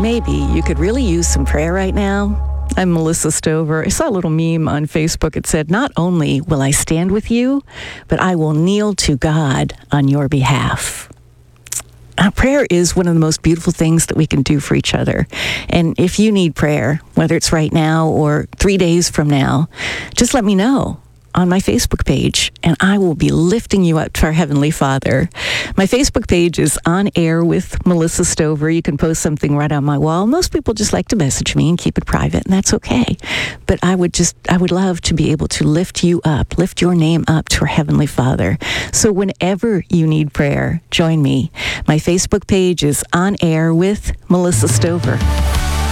maybe you could really use some prayer right now. I'm Melissa Stover. I saw a little meme on Facebook. It said, not only will I stand with you, but I will kneel to God on your behalf. Prayer is one of the most beautiful things that we can do for each other. And if you need prayer, whether it's right now or 3 days from now, just let me know on my Facebook page, and I will be lifting you up to our Heavenly Father. My Facebook page is On Air with Melissa Stover. You can post something right on my wall. Most people just like to message me and keep it private, and that's okay. But I would love to be able to lift you up, lift your name up to our Heavenly Father. So whenever you need prayer, join me. My Facebook page is On Air with Melissa Stover.